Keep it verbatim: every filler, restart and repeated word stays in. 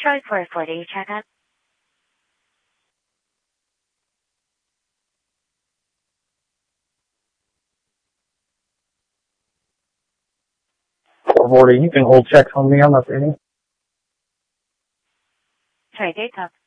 Detroit four forty checkup. four forty, you can hold checks on me. I'm updating. Sorry, date up.